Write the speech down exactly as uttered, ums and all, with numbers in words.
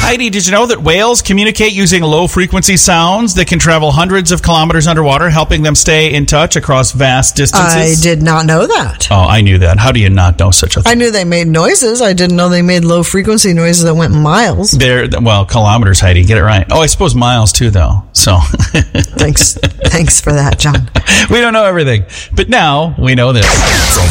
Heidi, did you know that whales communicate using low-frequency sounds that can travel hundreds of kilometers underwater, helping them stay in touch across vast distances? I did not know that. Oh, I knew that. How do you not know such a thing? I knew they made noises. I didn't know they made low-frequency noises that went miles. They're, well, kilometers, Heidi. Get it right. Oh, I suppose miles, too, though. So Thanks. Thanks for that, John. We don't know everything, but now we know this.